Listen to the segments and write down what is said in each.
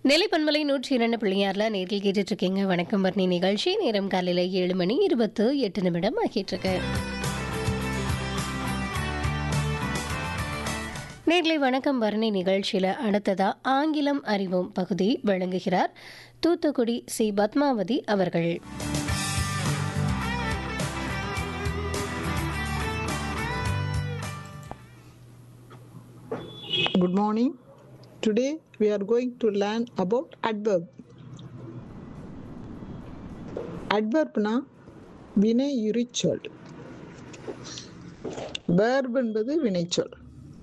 நெல்லை பண்பலை 102.6 நேரில் கேட்டுட்டு இருக்கீங்க. வணக்கம் பரணி நிகழ்ச்சி. நேரம் காலையில் 7:28 ஆகிட்டு இருக்கு. நேர்களை வணக்கம் பரணி நிகழ்ச்சியில் அடுத்ததா ஆங்கிலம் அறிவோம் பகுதி வழங்குகிறார் தூத்துக்குடி சி பத்மாவதி அவர்கள். Good morning. Today we are going to learn about adverb. Adverbனா வினையுரிச்சொல். verb என்பது வினைச்சொல்.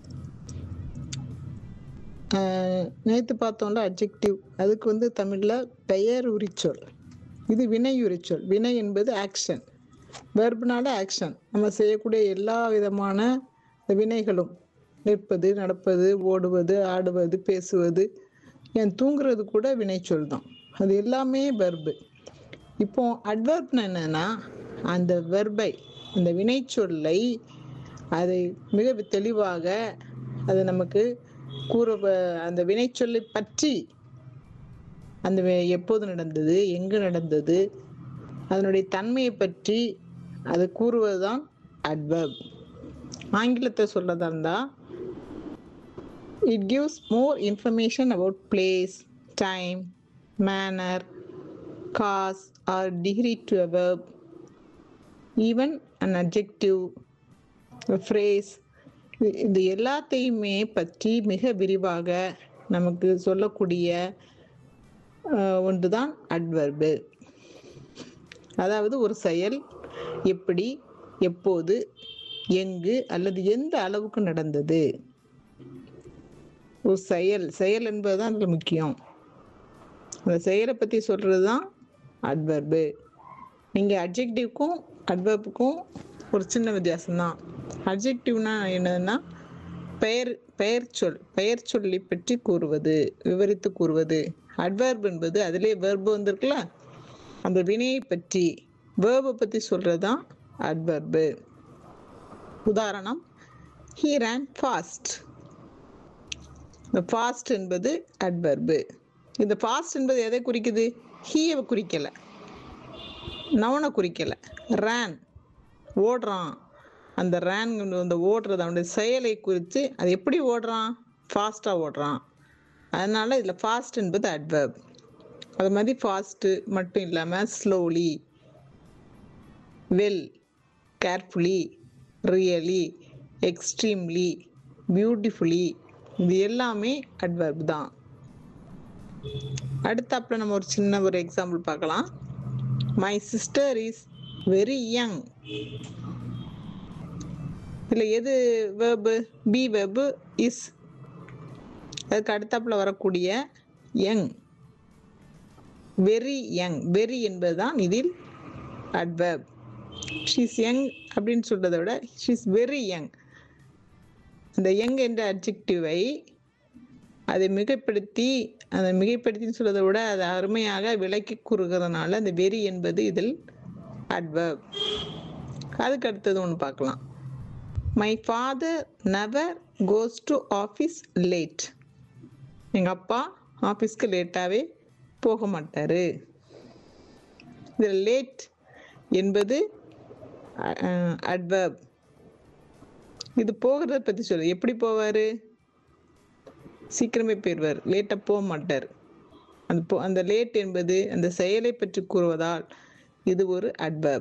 நேற்று பார்த்தோம்ல adjective, அதுக்கு தமிழ்ல பெயர் உரிச்சொல். இது வினையுரிச்சொல். வினை என்பது ஆக்ஷன். வெர்ப்னால ஆக்ஷன், நம்ம செய்யக்கூடிய எல்லா விதமான வினைகளும், நிற்பது, நடப்பது, ஓடுவது, ஆடுவது, பேசுவது, ஏன் தூங்குறது கூட வினைச்சொல் தான். அது எல்லாமே வெர்பு. இப்போ அட்வர்ப்னா என்னன்னா, அந்த வெர்பை, அந்த வினைச்சொல்லை அதை மிக தெளிவாக அது நமக்கு அந்த வினைச்சொல்லை பற்றி, அந்த எப்போது நடந்தது, எங்கு நடந்தது, அதனுடைய தன்மையை பற்றி அது கூறுவதுதான் அட்வர்ப். ஆங்கிலத்தை சொல்லதா இருந்தா, it gives more information about place, time, manner, cause or degree to a verb, even an adjective, a phrase. இது எல்லாத்தையுமே பற்றி மிக விரிவாக நமக்கு சொல்லக்கூடிய ஒன்றுதான் அட்வர்பு. அதாவது ஒரு செயல் எப்படி, எப்போது, எங்கு அல்லது எந்த அளவுக்கு நடந்தது. ஒரு செயல் என்பதுதான் அதில் முக்கியம். அந்த செயலை பற்றி சொல்கிறது தான் அட்வர்பு. நீங்கள் அட்ஜெக்டிவ்க்கும் அட்வர்புக்கும் ஒரு சின்ன வித்தியாசம்தான். அட்ஜெக்டிவ்னா என்னதுன்னா, பெயர் சொல்லி பற்றி கூறுவது, விவரித்து கூறுவது. அட்வர்ப் என்பது அதிலே வெர்பு வந்திருக்குல்ல, அந்த வினையை பற்றி, வேர்பை பற்றி சொல்கிறது தான் அட்வர்பு. உதாரணம், he ran fast. இந்த ஃபாஸ்ட் என்பது அட்வர்பு. இந்த ஃபாஸ்ட் என்பது எதை குறிக்குது? ஹீயை குறிக்கலை, நவுனை குறிக்கலை. ரேன், ஓடுறான். அந்த ரேன் அந்த ஓடுறது அவனுடைய செயலை குறித்து, அது எப்படி ஓடுறான், ஃபாஸ்ட்டாக ஓடுறான். அதனால் இதில் ஃபாஸ்ட் என்பது அட்வர்ப். அது மாதிரி ஃபாஸ்ட்டு மட்டும் இல்லாமல் slowly, well, carefully, really, extremely, beautifully, இது எல்லாமே அட்வர்ப் தான். அடுத்தாப்புல நம்ம ஒரு எக்ஸாம்பிள் பார்க்கலாம். My sister is very young. இதில் எது வெர்பு? B verb is. அதுக்கு அடுத்தாப்புல வரக்கூடிய யங், வெரி யங், வெரி என்பதுதான் இதில் அட்வர்ப். ஷீஸ் யங் அப்படின்னு சொல்றதை விட ஷீஸ் வெரி யங். அந்த யங் என்ற அட்ஜெக்டிவை அதை மிகைப்படுத்தின்னு சொல்றதை விட அதை அருமையாக விளக்கி கூறுகிறதுனால அந்த வெரி என்பது இதில் அட்வர்ப். அதுக்கு அடுத்தது ஒன்று பார்க்கலாம். My father never goes to office late. எங்கள் அப்பா ஆஃபீஸ்க்கு லேட்டாகவே போக மாட்டார். இதில் லேட் என்பது அட்வர்ப். இது போகிறத பற்றி சொல்லு. எப்படி போவார்? சீக்கிரமே போயிடுவார், லேட்டாக போக மாட்டார். அந்த லேட் என்பது அந்த செயலை பற்றி கூறுவதால் இது ஒரு அட்வர்ப்.